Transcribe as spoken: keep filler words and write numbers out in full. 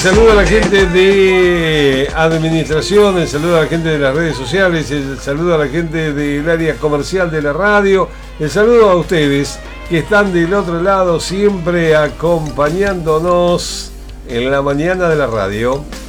Saludo a la gente de administración, el saludo a la gente de las redes sociales, el saludo a la gente del área comercial de la radio, el saludo a ustedes que están del otro lado siempre acompañándonos en la mañana de la radio.